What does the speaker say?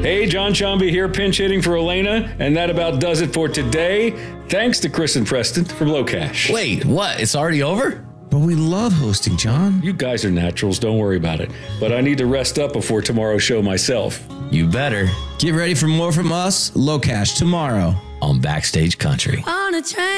Hey, John Chomby here, pinch hitting for Elena, and that about does it for today. Thanks to Chris and Preston from Low Cash. Wait, what? It's already over? But we love hosting, John. You guys are naturals, don't worry about it. But I need to rest up before tomorrow's show myself. You better. Get ready for more from us, Low Cash, tomorrow On Backstage Country. On a train.